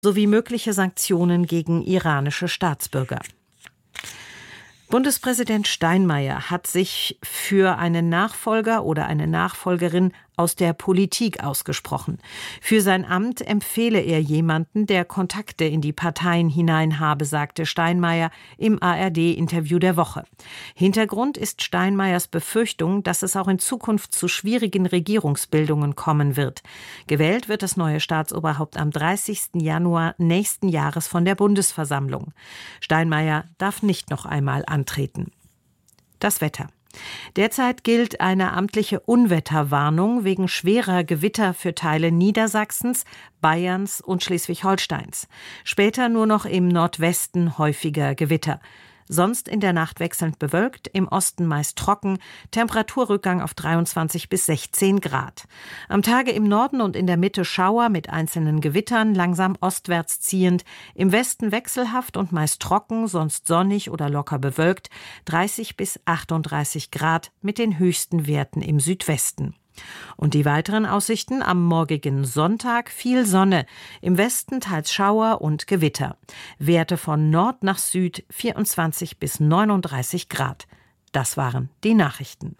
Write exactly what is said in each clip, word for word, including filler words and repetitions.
sowie mögliche Sanktionen gegen iranische Staatsbürger. Bundespräsident Steinmeier hat sich für einen Nachfolger oder eine Nachfolgerin aus der Politik ausgesprochen. Für sein Amt empfehle er jemanden, der Kontakte in die Parteien hinein habe, sagte Steinmeier im A R D-Interview der Woche. Hintergrund ist Steinmeiers Befürchtung, dass es auch in Zukunft zu schwierigen Regierungsbildungen kommen wird. Gewählt wird das neue Staatsoberhaupt am dreißigsten Januar nächsten Jahres von der Bundesversammlung. Steinmeier darf nicht noch einmal antreten. Das Wetter. Derzeit gilt eine amtliche Unwetterwarnung wegen schwerer Gewitter für Teile Niedersachsens, Bayerns und Schleswig-Holsteins. Später nur noch im Nordwesten häufiger Gewitter. Sonst in der Nacht wechselnd bewölkt, im Osten meist trocken, Temperaturrückgang auf dreiundzwanzig bis sechzehn Grad. Am Tage im Norden und in der Mitte Schauer mit einzelnen Gewittern, langsam ostwärts ziehend, im Westen wechselhaft und meist trocken, sonst sonnig oder locker bewölkt, dreißig bis achtunddreißig Grad mit den höchsten Werten im Südwesten. Und die weiteren Aussichten: am morgigen Sonntag viel Sonne, im Westen teils Schauer und Gewitter. Werte von Nord nach Süd vierundzwanzig bis neununddreißig Grad. Das waren die Nachrichten.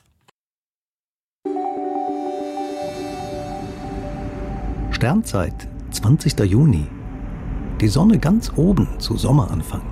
Sternzeit, zwanzigster Juni. Die Sonne ganz oben zu Sommeranfang.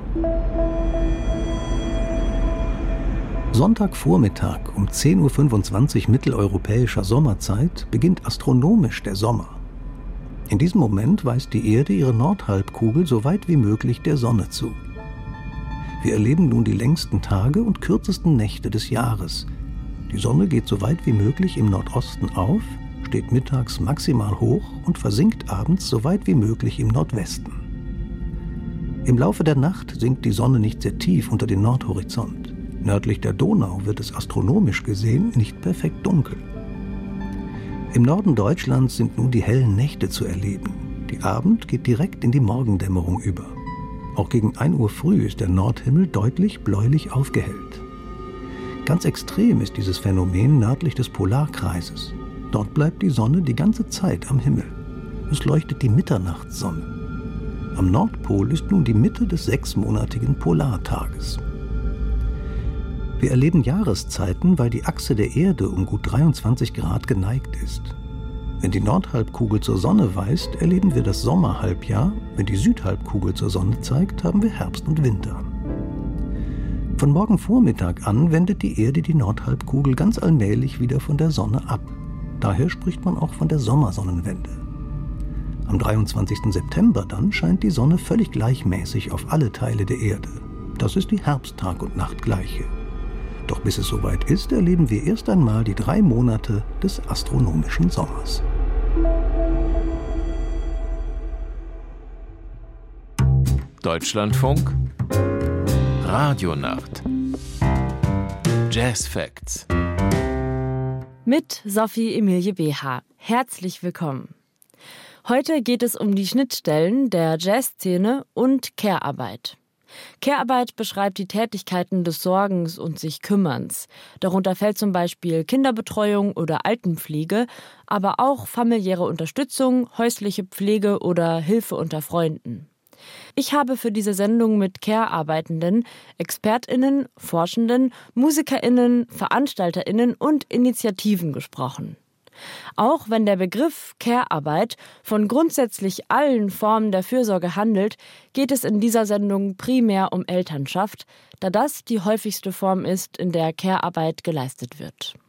Sonntagvormittag um zehn Uhr fünfundzwanzig mitteleuropäischer Sommerzeit beginnt astronomisch der Sommer. In diesem Moment weist die Erde ihre Nordhalbkugel so weit wie möglich der Sonne zu. Wir erleben nun die längsten Tage und kürzesten Nächte des Jahres. Die Sonne geht so weit wie möglich im Nordosten auf, steht mittags maximal hoch und versinkt abends so weit wie möglich im Nordwesten. Im Laufe der Nacht sinkt die Sonne nicht sehr tief unter den Nordhorizont. Nördlich der Donau wird es astronomisch gesehen nicht perfekt dunkel. Im Norden Deutschlands sind nun die hellen Nächte zu erleben. Die Abend geht direkt in die Morgendämmerung über. Auch gegen ein Uhr früh ist der Nordhimmel deutlich bläulich aufgehellt. Ganz extrem ist dieses Phänomen nördlich des Polarkreises. Dort bleibt die Sonne die ganze Zeit am Himmel. Es leuchtet die Mitternachtssonne. Am Nordpol ist nun die Mitte des sechsmonatigen Polartages. Wir erleben Jahreszeiten, weil die Achse der Erde um gut dreiundzwanzig Grad geneigt ist. Wenn die Nordhalbkugel zur Sonne weist, erleben wir das Sommerhalbjahr. Wenn die Südhalbkugel zur Sonne zeigt, haben wir Herbst und Winter. Von morgen Vormittag an wendet die Erde die Nordhalbkugel ganz allmählich wieder von der Sonne ab. Daher spricht man auch von der Sommersonnenwende. Am dreiundzwanzigsten September dann scheint die Sonne völlig gleichmäßig auf alle Teile der Erde. Das ist die Herbsttag- und Nachtgleiche. Doch bis es soweit ist, erleben wir erst einmal die drei Monate des astronomischen Sommers. Deutschlandfunk Radionacht Jazz Facts mit Sophie Emilie B H. Herzlich willkommen. Heute geht es um die Schnittstellen der Jazzszene und Care-Arbeit. Care-Arbeit beschreibt die Tätigkeiten des Sorgens und sich Kümmerns. Darunter fällt zum Beispiel Kinderbetreuung oder Altenpflege, aber auch familiäre Unterstützung, häusliche Pflege oder Hilfe unter Freunden. Ich habe für diese Sendung mit Care-Arbeitenden, ExpertInnen, Forschenden, MusikerInnen, VeranstalterInnen und Initiativen gesprochen. Auch wenn der Begriff Care-Arbeit von grundsätzlich allen Formen der Fürsorge handelt, geht es in dieser Sendung primär um Elternschaft, da das die häufigste Form ist, in der Care-Arbeit geleistet wird.